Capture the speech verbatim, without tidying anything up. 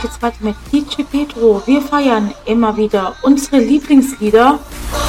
geht's weiter mit D J Pedro. Wir feiern immer wieder unsere Lieblingslieder